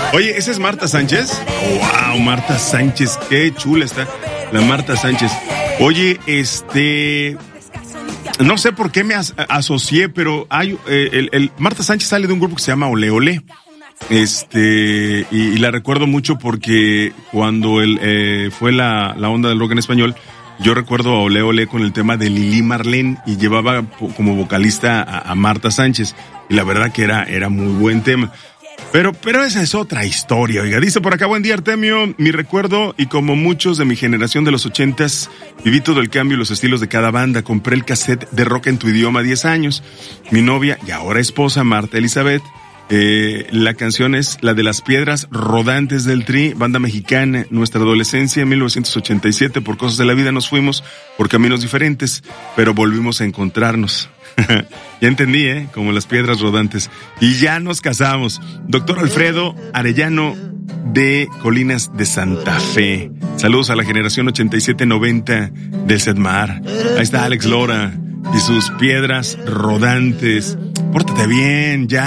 Oye, ¿esa es Marta Sánchez? ¡Wow! Marta Sánchez, qué chula está la Marta Sánchez. Oye, no sé por qué me asocié, pero hay Marta Sánchez sale de un grupo que se llama Ole Ole. Y la recuerdo mucho porque cuando fue la onda del rock en español, yo recuerdo a Ole Ole con el tema de Lili Marlene y llevaba como vocalista a Marta Sánchez. Y la verdad que era muy buen tema. Pero esa es otra historia, oiga. Dice por acá, buen día, Artemio. Mi recuerdo, y como muchos de mi generación de los 80s, viví todo el cambio y los estilos de cada banda. Compré el cassette de Rock en tu Idioma 10 años. Mi novia y ahora esposa, Marta Elizabeth, la canción es la de Las Piedras Rodantes del Tri, banda mexicana. Nuestra adolescencia en 1987, por cosas de la vida nos fuimos por caminos diferentes, pero volvimos a encontrarnos. Ya entendí, como Las Piedras Rodantes. Y ya nos casamos. Doctor Alfredo Arellano de Colinas de Santa Fe. Saludos a la generación 87-90 del Sedmar. Ahí está Alex Lora y sus Piedras Rodantes. Pórtate bien, ya.